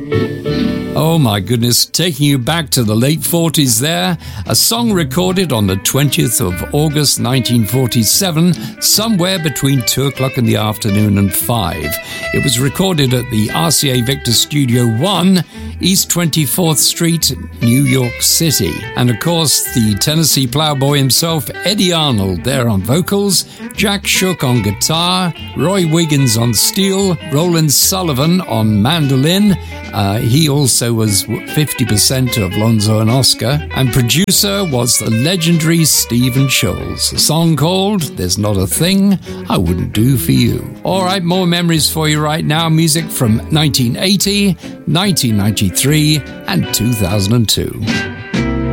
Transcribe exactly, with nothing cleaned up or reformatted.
Oh my goodness, taking you back to the late forties there, a song recorded on the twentieth of August nineteen forty-seven, somewhere between two o'clock in the afternoon and five. It was recorded at the R C A Victor Studio one, East twenty-fourth Street, New York City. And of course, the Tennessee Plowboy himself, Eddie Arnold, there on vocals, Jack Shook on guitar, Roy Wiggins on steel, Roland Sullivan on mandolin. Uh, he also was fifty percent of Lonzo and Oscar. And producer was the legendary Stephen Scholes. A song called There's Not a Thing I Wouldn't Do For You. All right, more memories for you right now. Music from nineteen eighty, nineteen ninety-three, and two thousand two.